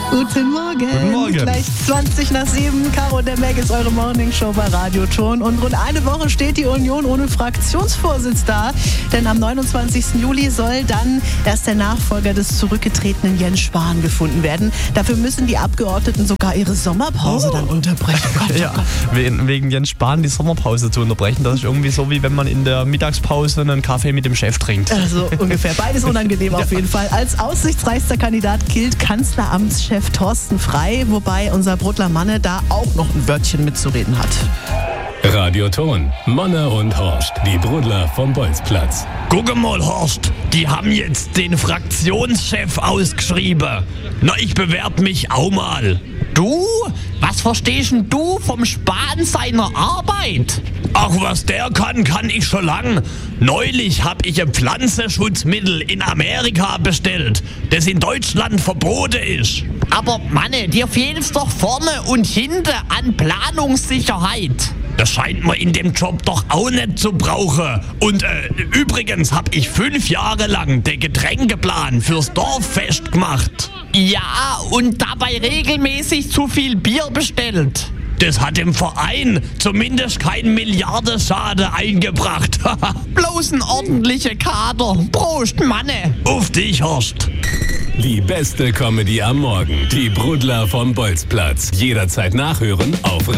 Guten Morgen. Guten Morgen. Gleich 7:20. Caro der Meg ist eure Morningshow bei Radio Ton. Und rund eine Woche steht die Union ohne Fraktionsvorsitz da. Denn am 29. Juli soll dann erst der Nachfolger des zurückgetretenen Jens Spahn gefunden werden. Dafür müssen die Abgeordneten sogar ihre Sommerpause dann unterbrechen. Ja, wegen Jens Spahn die Sommerpause zu unterbrechen. Das ist irgendwie so, wie wenn man in der Mittagspause einen Kaffee mit dem Chef trinkt. Also ungefähr. Beides unangenehm auf jeden Fall. Als aussichtsreichster Kandidat gilt Kanzleramtschef Thorsten Frey, wobei unser Brudler Manne da auch noch ein Wörtchen mitzureden hat. Radio Ton, Manne und Horst, die Brudler vom Bolzplatz. Guck mal, Horst, die haben jetzt den Fraktionschef ausgeschrieben. Na, ich bewerb mich auch mal. Du? Was verstehst denn du vom Spahn seiner Arbeit? Ach, was der kann ich schon lang. Neulich hab ich ein Pflanzenschutzmittel in Amerika bestellt, das in Deutschland verboten ist. Aber Manne, dir fehlt's doch vorne und hinten an Planungssicherheit. Das scheint man in dem Job doch auch nicht zu brauchen. Und übrigens hab ich 5 Jahre lang den Getränkeplan fürs Dorffest gemacht. Ja, und dabei regelmäßig zu viel Bier bestellt. Das hat dem Verein zumindest keinen Milliardenschaden eingebracht. Bloß ein ordentlicher Kader. Prost, Manne. Auf dich, Horst. Die beste Comedy am Morgen. Die Brudler vom Bolzplatz. Jederzeit nachhören auf